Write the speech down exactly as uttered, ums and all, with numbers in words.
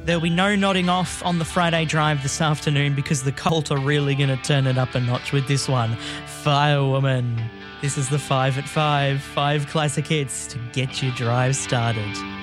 There'll be no nodding off on the Friday drive this afternoon because the Colt are really going to turn it up a notch with this one. Firewoman. This is the five at five. Five classic hits to get your drive started.